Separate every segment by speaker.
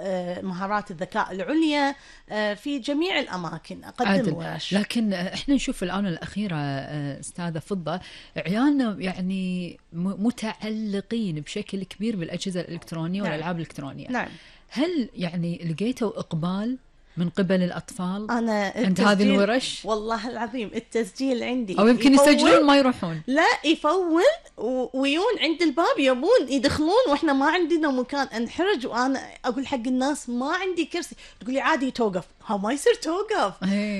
Speaker 1: مهارات الذكاء العليا في جميع الأماكن أقدم ورش.
Speaker 2: لكن إحنا نشوف الآونة الأخيرة أستاذة فضة عيالنا يعني متعلقين بشكل كبير بالأجهزة الإلكترونية والألعاب الإلكترونية.
Speaker 1: نعم.
Speaker 2: هل يعني لقيتوا إقبال من قبل الأطفال
Speaker 1: أنا
Speaker 2: عند هذه الورش؟
Speaker 1: والله العظيم التسجيل عندي
Speaker 2: أو يمكن يسجلون ما يروحون.
Speaker 1: لا يفول ويون عند الباب يبون يدخلون وإحنا ما عندنا مكان. انحرج وأنا أقول حق الناس ما عندي كرسي، تقولي عادي توقف. ما يصير توقف.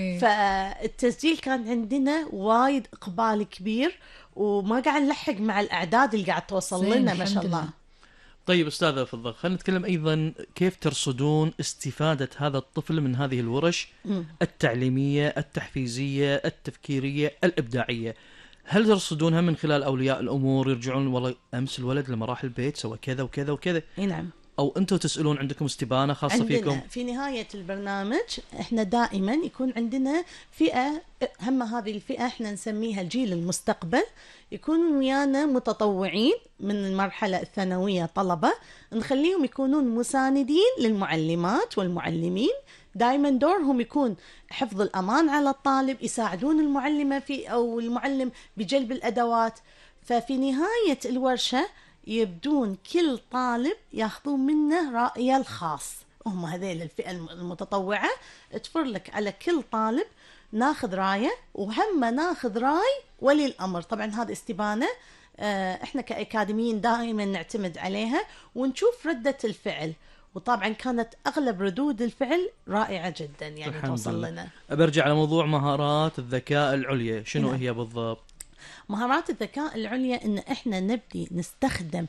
Speaker 1: فالتسجيل كان عندنا وايد إقبال كبير وما قاعد نلحق مع الأعداد اللي قاعد توصل لنا ما شاء الله.
Speaker 3: طيب أستاذة فضة، خلينا نتكلم أيضا كيف ترصدون استفادة هذا الطفل من هذه الورش التعليمية التحفيزية التفكيرية الإبداعية؟ هل ترصدونها من خلال أولياء الأمور يرجعون والله أمس الولد لما راح البيت سوى كذا وكذا وكذا؟
Speaker 1: نعم.
Speaker 3: أو أنتوا تسألون عندكم استبانة خاصة فيكم؟
Speaker 1: في نهاية البرنامج إحنا دائما يكون عندنا فئة، هم هذه الفئة إحنا نسميها الجيل المستقبل، يكونوا ويانا متطوعين من المرحلة الثانوية طلبة، نخليهم يكونون مساندين للمعلمات والمعلمين. دائما دورهم يكون حفظ الأمان على الطالب، يساعدون المعلمة أو المعلم بجلب الأدوات. ففي نهاية الورشة يبدون كل طالب ياخذون منه رأيه الخاص. هم هذيل الفئة المتطوعة تفر لك على كل طالب ناخذ رايه، وهم ناخذ راي ولي الأمر. طبعا هذه استبانة احنا كأكاديميين دائما نعتمد عليها ونشوف ردة الفعل، وطبعا كانت أغلب ردود الفعل رائعة جدا يعني توصل لنا.
Speaker 3: برجع على موضوع مهارات الذكاء العليا، شنو هي بالضبط؟
Speaker 1: مهارات الذكاء العليا إن إحنا نبدي نستخدم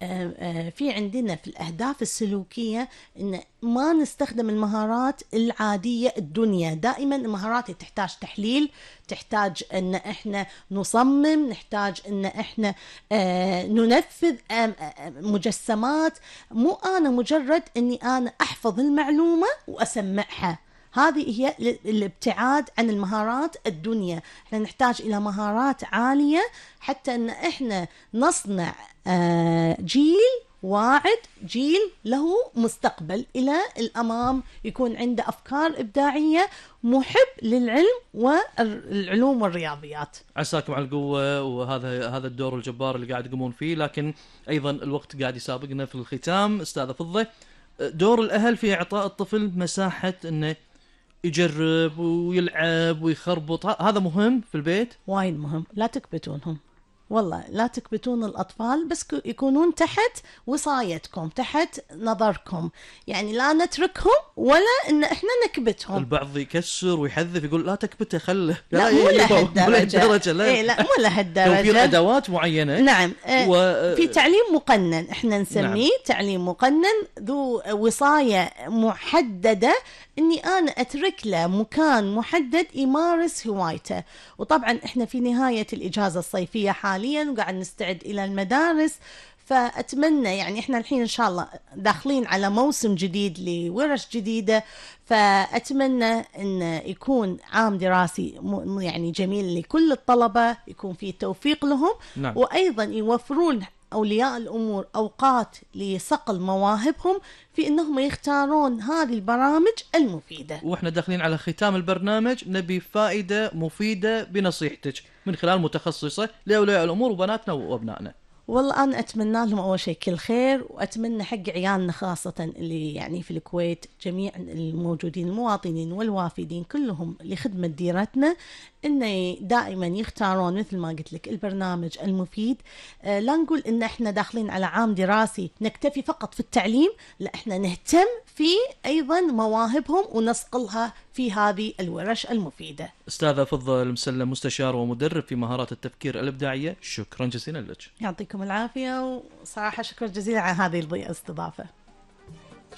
Speaker 1: في عندنا في الأهداف السلوكية إن ما نستخدم المهارات العادية الدنيا. دائما المهارات تحتاج تحليل، تحتاج إن إحنا نصمم، نحتاج إن إحنا ننفذ مجسمات. مو أنا مجرد إني أنا أحفظ المعلومة وأسمعها. هذه هي الابتعاد عن المهارات الدنيا. احنا نحتاج إلى مهارات عالية حتى أن احنا نصنع جيل واعد، جيل له مستقبل إلى الأمام، يكون عنده أفكار إبداعية، محب للعلم والعلوم والرياضيات.
Speaker 3: عساكم على القوة، وهذا الدور الجبار اللي قاعد يقومون فيه. لكن أيضا الوقت قاعد يسابقنا في الختام. أستاذة فضة، دور الأهل في إعطاء الطفل مساحة أنه يجرب ويلعب ويخربط، هذا مهم في البيت؟
Speaker 1: وايد مهم. لا تكبتونهم، والله لا تكبتون الأطفال، بس يكونون تحت وصايتكم، تحت نظركم. يعني لا نتركهم ولا إن إحنا نكبتهم.
Speaker 3: البعض يكسر ويحذف يقول لا تكبته خله.
Speaker 1: لا مو لهالدرجة. لا مو لهالدرجة.
Speaker 3: في أدوات معينة.
Speaker 1: نعم. في تعليم مقنن احنا نسميه. نعم. تعليم مقنن ذو وصاية محددة، إني أنا أترك له مكان محدد يمارس هوايته. وطبعا إحنا في نهاية الإجازة الصيفية حاليا وقاعد نستعد إلى المدارس، فأتمنى يعني إحنا الحين إن شاء الله داخلين على موسم جديد لورش جديدة، فأتمنى أن يكون عام دراسي يعني جميل لكل الطلبة، يكون فيه توفيق لهم. نعم. وأيضا يوفرون أولياء الأمور أوقات لصقل مواهبهم في أنهم يختارون هذه البرامج المفيدة.
Speaker 3: وإحنا داخلين على ختام البرنامج، نبي فائدة مفيدة بنصيحتك من خلال متخصصة لأولياء الأمور وبناتنا وأبنائنا.
Speaker 1: والله أنا أتمنى لهم أول شيء كل خير، وأتمنى حق عيالنا خاصة اللي يعني في الكويت، جميع الموجودين المواطنين والوافدين كلهم لخدمة ديرتنا، إنه دائما يختارون مثل ما قلت لك البرنامج المفيد. لا نقول إن إحنا داخلين على عام دراسي نكتفي فقط في التعليم، لا إحنا نهتم في أيضا مواهبهم ونصقلها في هذه الورش المفيدة.
Speaker 3: أستاذة فضة المسلم، مستشار ومدرب في مهارات التفكير الإبداعية، شكرا جزيلا لك.
Speaker 1: يعطيكم العافية، وصراحة شكرا جزيلا على هذه الاستضافة.